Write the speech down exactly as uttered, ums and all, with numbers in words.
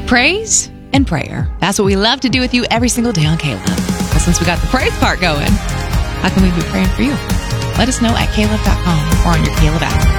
Praise and prayer. That's what we love to do with you every single day on Caleb. Well, since we got the praise part going, how can we be praying for you? Let us know at caleb dot com or on your Caleb app.